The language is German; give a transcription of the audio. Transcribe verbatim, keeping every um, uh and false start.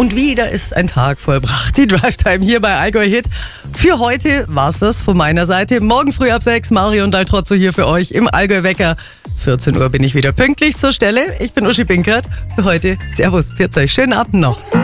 Und wieder ist ein Tag vollbracht. Die Drive-Time hier bei Allgäu Hit. Für heute war's das von meiner Seite. Morgen früh ab sechs, Mario und Daltrozzo hier für euch im Allgäu Wecker. vierzehn Uhr bin ich wieder pünktlich zur Stelle. Ich bin Uschi Binkert. Für heute Servus, pfiat euch. Schönen Abend noch.